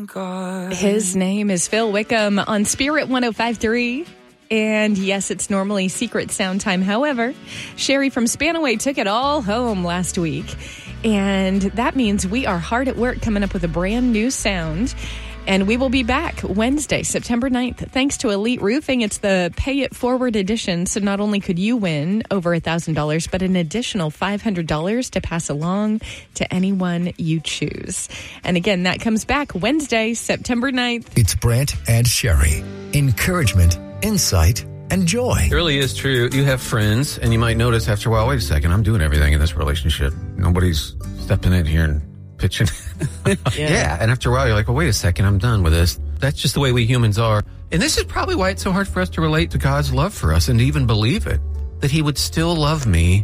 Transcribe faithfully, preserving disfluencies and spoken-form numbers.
God. His name is Phil Wickham on Spirit one oh five point three. And yes, it's normally Secret Sound time. However, Sherry from Spanaway took it all home last week. And that means we are hard at work coming up with a brand new sound. And we will be back Wednesday, September ninth. Thanks to Elite Roofing, it's the Pay It Forward edition. So not only could you win over one thousand dollars, but an additional five hundred dollars to pass along to anyone you choose. And again, that comes back Wednesday, September ninth. It's Brant and Sherry. Encouragement, insight, and joy. It really is true. You have friends, and you might notice after a while, wait a second, I'm doing everything in this relationship. Nobody's stepping in here and pitching. yeah. yeah. And after a while, you're like, well, wait a second, I'm done with this. That's just the way we humans are. And this is probably why it's so hard for us to relate to God's love for us and to even believe it, that he would still love me